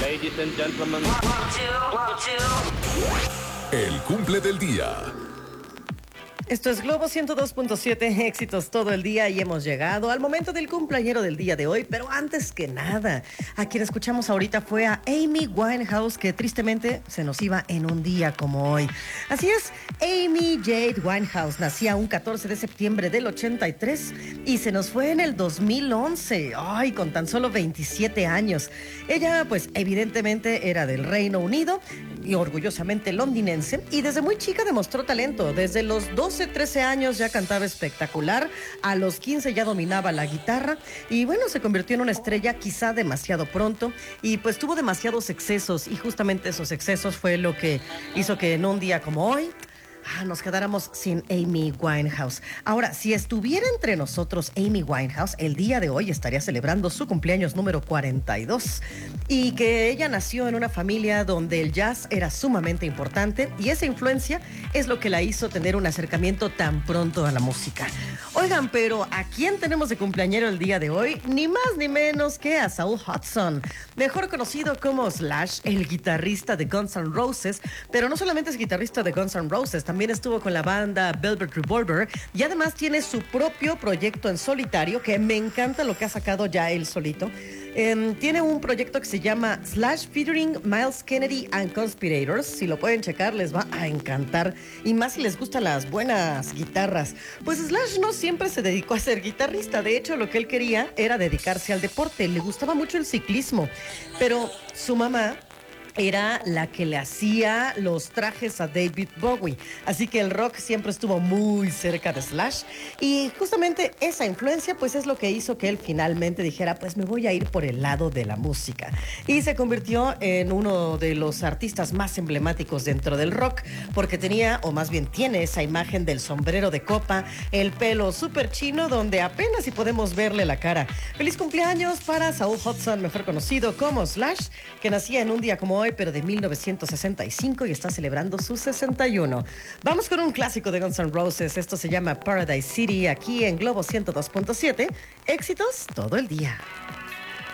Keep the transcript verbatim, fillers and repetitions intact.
Ladies and gentlemen. El cumple del día. Esto es Globo ciento dos punto siete, éxitos todo el día y hemos llegado al momento del cumpleañero del día de hoy, pero antes que nada, a quien escuchamos ahorita fue a Amy Winehouse, que tristemente se nos iba en un día como hoy. Así es, Amy Jade Winehouse nacía un catorce de septiembre del ochenta y tres y se nos fue en el dos mil once, ay, con tan solo veintisiete años. Ella, pues, evidentemente era del Reino Unido y orgullosamente londinense, y desde muy chica demostró talento. Desde los doce, trece años ya cantaba espectacular, a los quince ya dominaba la guitarra y bueno, se convirtió en una estrella quizá demasiado pronto y pues tuvo demasiados excesos, y justamente esos excesos fue lo que hizo que en un día como hoy Ah, nos quedáramos sin Amy Winehouse. Ahora, si estuviera entre nosotros Amy Winehouse, el día de hoy estaría celebrando su cumpleaños número cuarenta y dos. Y que ella nació en una familia donde el jazz era sumamente importante y esa influencia es lo que la hizo tener un acercamiento tan pronto a la música. Oigan, pero ¿a quién tenemos de cumpleañero el día de hoy? Ni más ni menos que a Saul Hudson, mejor conocido como Slash, el guitarrista de Guns N' Roses, pero no solamente es guitarrista de Guns N' Roses, también También estuvo con la banda Velvet Revolver y además tiene su propio proyecto en solitario, que me encanta lo que ha sacado ya él solito. Eh, tiene un proyecto que se llama Slash featuring Miles Kennedy and Conspirators. Si lo pueden checar, les va a encantar. Y más si les gustan las buenas guitarras. Pues Slash no siempre se dedicó a ser guitarrista. De hecho, lo que él quería era dedicarse al deporte. Le gustaba mucho el ciclismo. Pero su mamá era la que le hacía los trajes a David Bowie. Así que el rock siempre estuvo muy cerca de Slash. Y justamente esa influencia pues es lo que hizo que él finalmente dijera, pues me voy a ir por el lado de la música. Y se convirtió en uno de los artistas más emblemáticos dentro del rock, porque tenía, o más bien tiene, esa imagen del sombrero de copa, el pelo súper chino, donde apenas si podemos verle la cara. Feliz cumpleaños para Saul Hudson, mejor conocido como Slash, que nacía en un día como hoy, pero de mil novecientos sesenta y cinco y está celebrando su sesenta y uno. Vamos con un clásico de Guns N' Roses. Esto se llama Paradise City, aquí en Globo ciento dos punto siete. Éxitos todo el día.